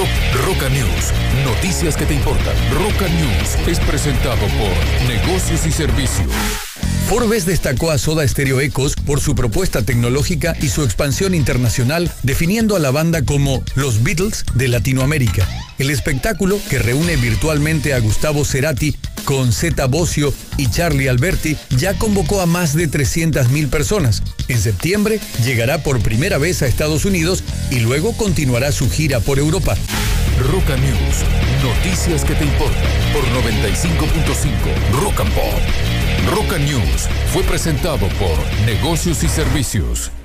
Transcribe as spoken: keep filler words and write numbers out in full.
Rock, Roca News, noticias que te importan. Roca News es presentado por Negocios y Servicios. Forbes destacó a Soda Stereo Ecos por su propuesta tecnológica y su expansión internacional, definiendo a la banda como los Beatles de Latinoamérica. El espectáculo, que reúne virtualmente a Gustavo Cerati con Zeta Bosio y Charlie Alberti, ya convocó a más de trescientas mil personas. En septiembre llegará por primera vez a Estados Unidos y luego continuará su gira por Europa. Roca News, noticias que te importan por noventa y cinco punto cinco Rock and Pop. Roca News fue presentado por Negocios y Servicios.